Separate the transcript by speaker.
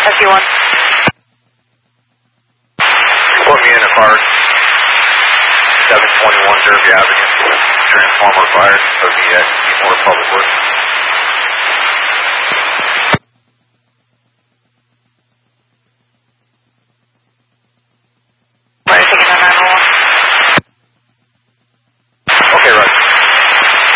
Speaker 1: SU1.
Speaker 2: Put me in a car, 721 Derby Avenue, transformer fire, OPX, more public works.